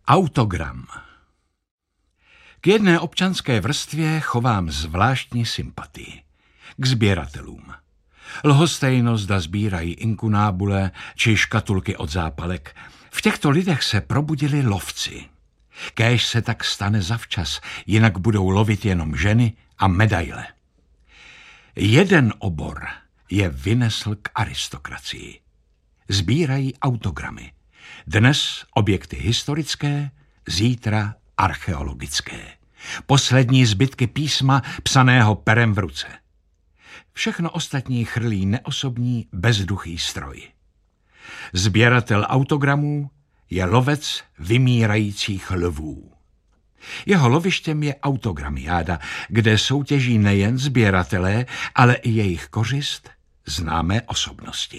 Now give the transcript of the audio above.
Autogram. K jedné občanské vrstvě chovám zvláštní sympatii. K sběratelům. Lhostejno zda sbírají inkunábule či škatulky od zápalek. V těchto lidech se probudili lovci. Kéž se tak stane zavčas, jinak budou lovit jenom ženy a medaile. Jeden obor je vynesl k aristokracii. Sbírají autogramy. Dnes objekty historické, zítra archeologické. Poslední zbytky písma psaného perem v ruce. Všechno ostatní chrlí neosobní, bezduchý stroj. Sběratel autogramů je lovec vymírajících lvů. Jeho lovištěm je autogramiáda, kde soutěží nejen sběratelé, ale i jejich kořist známé osobnosti.